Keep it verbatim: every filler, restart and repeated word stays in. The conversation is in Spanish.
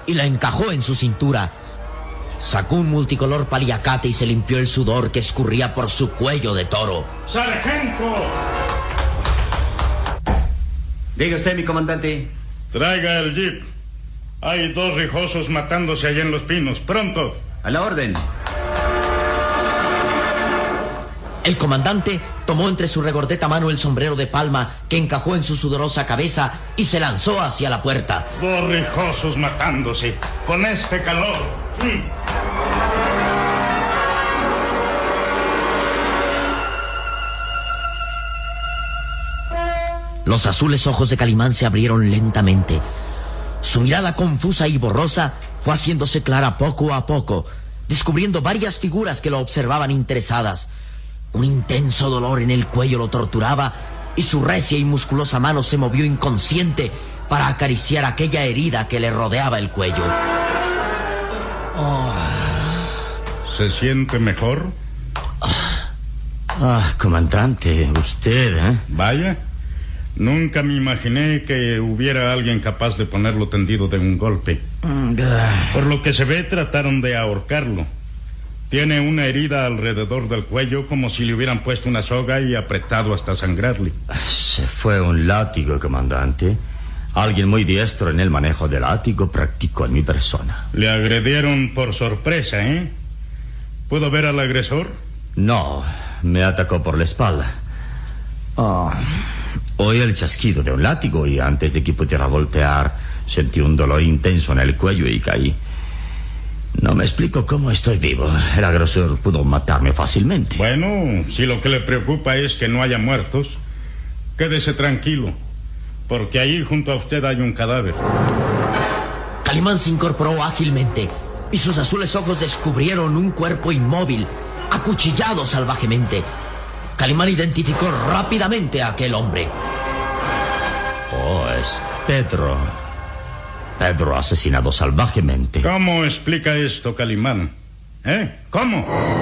y la encajó en su cintura. Sacó un multicolor paliacate y se limpió el sudor que escurría por su cuello de toro. ¡Sargento! Diga usted, mi comandante. Traiga el jeep. Hay dos rijosos matándose allá en Los Pinos. ¡Pronto! A la orden. El comandante tomó entre su regordeta mano el sombrero de palma que encajó en su sudorosa cabeza y se lanzó hacia la puerta. Dos rijosos matándose. Con este calor. Mm. Los azules ojos de Calimán se abrieron lentamente. Su mirada confusa y borrosa fue haciéndose clara poco a poco, descubriendo varias figuras que lo observaban interesadas. Un intenso dolor en el cuello lo torturaba y su recia y musculosa mano se movió inconsciente para acariciar aquella herida que le rodeaba el cuello. Oh. ¿Se siente mejor? Ah, ah, comandante, usted, ¿eh? Vaya, nunca me imaginé que hubiera alguien capaz de ponerlo tendido de un golpe. Por lo que se ve, trataron de ahorcarlo. Tiene una herida alrededor del cuello como si le hubieran puesto una soga y apretado hasta sangrarle. Se fue un látigo, comandante. Alguien muy diestro en el manejo del látigo practicó en mi persona. Le agredieron por sorpresa, ¿eh? ¿Pudo ver al agresor? No, me atacó por la espalda. Oh, oí el chasquido de un látigo y antes de que pudiera voltear sentí un dolor intenso en el cuello y caí. No me explico cómo estoy vivo. El agresor pudo matarme fácilmente. Bueno, si lo que le preocupa es que no haya muertos, quédese tranquilo, porque ahí junto a usted hay un cadáver. Calimán se incorporó ágilmente y sus azules ojos descubrieron un cuerpo inmóvil, acuchillado salvajemente. Calimán identificó rápidamente a aquel hombre. Oh, es Pedro. Pedro asesinado salvajemente. ¿Cómo explica esto, Calimán? ¿Eh? ¿Cómo?